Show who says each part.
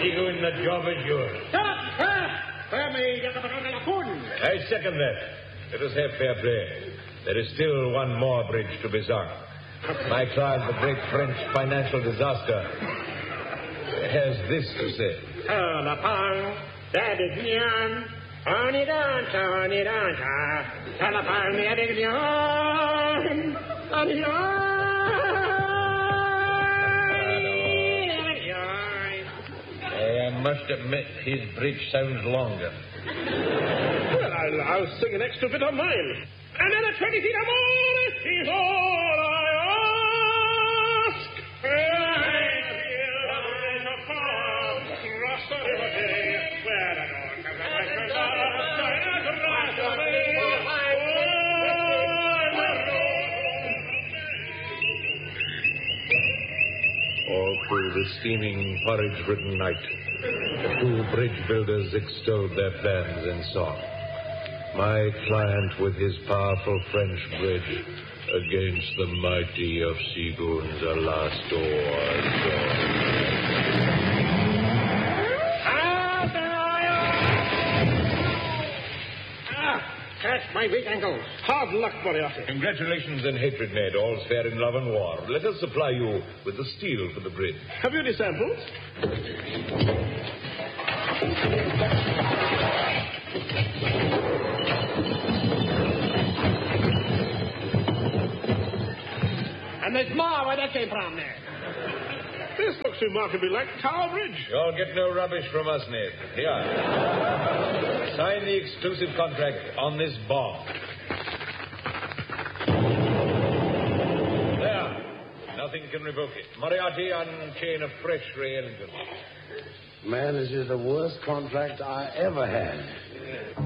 Speaker 1: Seagoon, the job is yours. I second that. Let us have fair play. There is still one more bridge to be sunk. My client, the great French financial disaster, has this to say. I must admit his bridge sounds longer.
Speaker 2: Well, I'll sing an extra bit on mine. Another 20 feet or more is all I ask.
Speaker 1: All through the steaming, porridge-ridden night, the two bridge builders extolled their plans in song. My client with his powerful French bridge against the mighty of Seagoon's
Speaker 2: Catch my weak ankles. Hard luck, Moriarty.
Speaker 1: Congratulations and hatred, Ned. All's fair in love and war. Let us supply you with the steel for the bridge.
Speaker 2: Have you any samples? And there's more where that came from there. This looks remarkably like Tower Bridge.
Speaker 1: You'll get no rubbish from us, Ned. Here. Sign the exclusive contract on this bond. There. Nothing can revoke it. Moriarty, unchain a fresh Ray Ellington.
Speaker 3: Man, this is the worst contract I ever had.